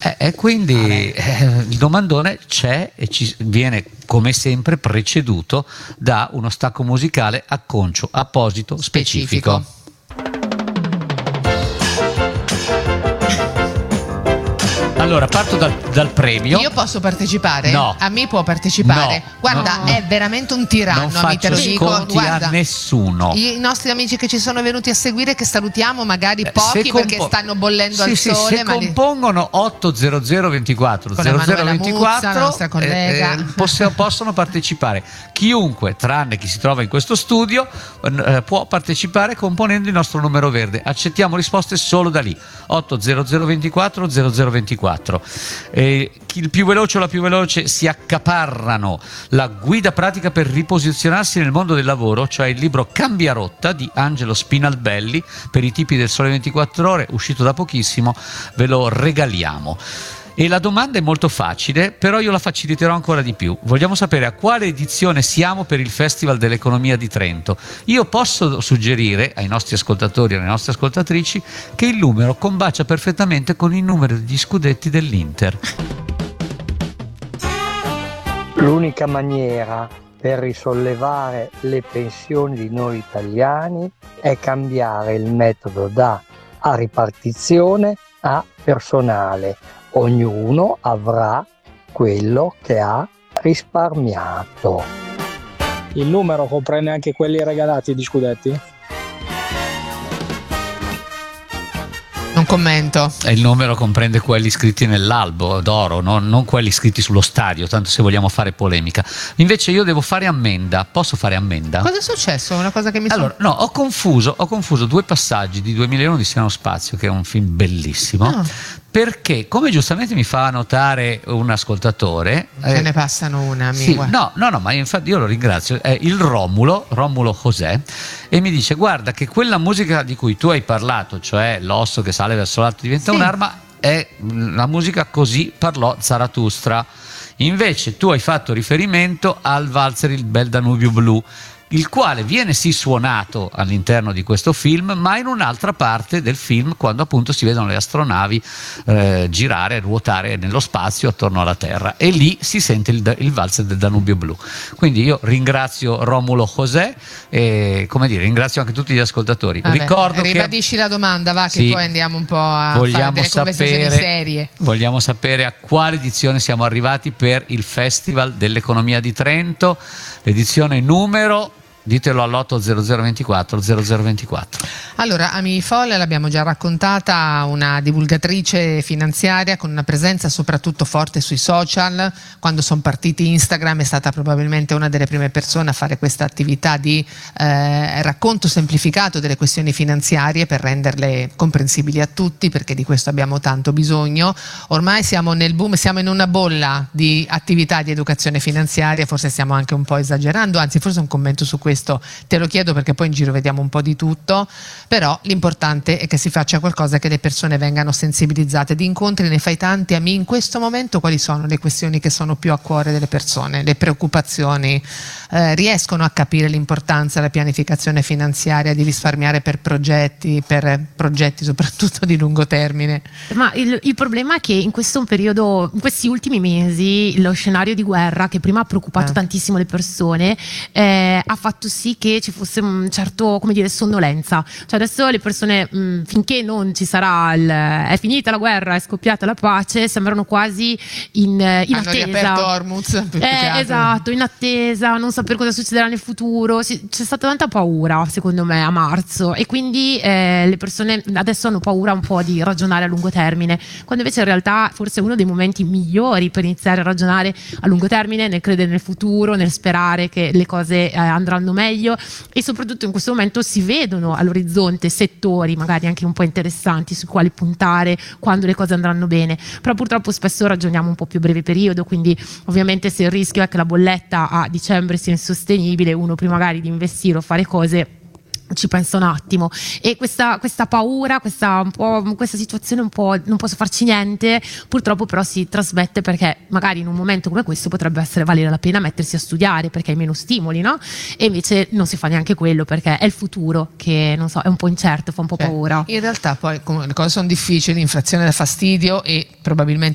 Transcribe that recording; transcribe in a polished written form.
E quindi il domandone c'è e ci viene come sempre preceduto da uno stacco musicale acconcio, apposito, specifico. Allora, parto dal premio. Io posso partecipare? No. A me può partecipare? No. Guarda, è veramente un tiranno, non te lo faccio dico. sconti Guarda, a nessuno. i nostri amici che ci sono venuti a seguire, che salutiamo, magari pochi perché stanno bollendo al sole. Se compongono 800 24 con Emanuela 0024 Muzza, la nostra collega. Possono partecipare. Chiunque, tranne chi si trova in questo studio, può partecipare componendo il nostro numero verde. Accettiamo risposte solo da lì. 800 24 0024. Chi il più veloce o la più veloce si accaparrano la guida pratica per riposizionarsi nel mondo del lavoro, cioè il libro Cambia rotta di Angelo Spinalbelli per i tipi del Sole 24 Ore, uscito da pochissimo, ve lo regaliamo. E la domanda è molto facile, però io la faciliterò ancora di più. Vogliamo sapere a quale edizione siamo per il Festival dell'Economia di Trento. Io posso suggerire ai nostri ascoltatori e alle nostre ascoltatrici che il numero combacia perfettamente con il numero degli scudetti dell'Inter. L'unica maniera per risollevare le pensioni di noi italiani è cambiare il metodo da a ripartizione a personale. Ognuno avrà quello che ha risparmiato. Il numero comprende anche quelli regalati di scudetti? Non commento. Il numero comprende quelli scritti nell'albo d'oro, non quelli scritti sullo stadio, tanto se vogliamo fare polemica. Invece io devo fare ammenda. Posso fare ammenda? Cosa è successo? Una cosa che mi Allora, no, ho confuso due passaggi di 2001 di Odissea nello spazio, che è un film bellissimo. Perché, come giustamente mi fa notare un ascoltatore, ce ne passano una, sì, no, ma infatti io lo ringrazio, è il Romulo José, e mi dice: guarda che quella musica di cui tu hai parlato, cioè l'osso che sale verso l'alto diventa un'arma, è la musica Così parlò Zarathustra. Invece tu hai fatto riferimento al valzer Il bel Danubio blu, il quale viene sì suonato all'interno di questo film, ma in un'altra parte del film, quando appunto si vedono le astronavi girare, ruotare nello spazio attorno alla Terra, e lì si sente il valzer del Danubio blu. Quindi io ringrazio Romulo José e, come dire, ringrazio anche tutti gli ascoltatori. Ricordo ribadisci la domanda, va, che sì, poi andiamo un po' a fare delle conversazioni serie. Vogliamo sapere a quale edizione siamo arrivati per il Festival dell'Economia di Trento, l'edizione numero... Ditelo all'80024 0024. Allora, Amifol l'abbiamo già raccontata, una divulgatrice finanziaria con una presenza soprattutto forte sui social. Quando sono partiti Instagram è stata probabilmente una delle prime persone a fare questa attività di racconto semplificato delle questioni finanziarie per renderle comprensibili a tutti, perché di questo abbiamo tanto bisogno. Ormai siamo nel boom, siamo in una bolla di attività di educazione finanziaria, forse stiamo anche un po' esagerando, anzi forse un commento su questo te lo chiedo, perché poi in giro vediamo un po' di tutto, però l'importante è che si faccia qualcosa e che le persone vengano sensibilizzate. Di incontri ne fai tanti, Ami, in questo momento quali sono le questioni che sono più a cuore delle persone, le preoccupazioni? Riescono a capire l'importanza della pianificazione finanziaria, di risparmiare per progetti soprattutto di lungo termine? Ma il problema è che in questo periodo, in questi ultimi mesi, lo scenario di guerra, che prima ha preoccupato tantissimo le persone, ha fatto sì che ci fosse un certo, come dire, sonnolenza. Cioè adesso le persone, finché non ci sarà è finita la guerra, è scoppiata la pace, sembrano quasi in Hanno attesa. riaperto Hormuz, esatto, in attesa, non sapere cosa succederà nel futuro. C'è stata tanta paura, secondo me, a marzo, e quindi le persone adesso hanno paura un po' di ragionare a lungo termine, quando invece in realtà forse è uno dei momenti migliori per iniziare a ragionare a lungo termine, nel credere nel futuro, nel sperare che le cose andranno meglio. E soprattutto in questo momento si vedono all'orizzonte settori magari anche un po' interessanti su quali puntare quando le cose andranno bene, però purtroppo spesso ragioniamo un po' più breve periodo, quindi ovviamente se il rischio è che la bolletta a dicembre sia insostenibile, uno prima magari di investire o fare cose ci pensa un attimo. E questa paura, questa situazione un po' non posso farci niente, purtroppo però si trasmette, perché magari in un momento come questo potrebbe valere la pena mettersi a studiare perché hai meno stimoli, no? E invece non si fa neanche quello, perché è il futuro che, non so, è un po' incerto, fa un po' paura. In realtà poi le cose sono difficili, l'inflazione dà fastidio e probabilmente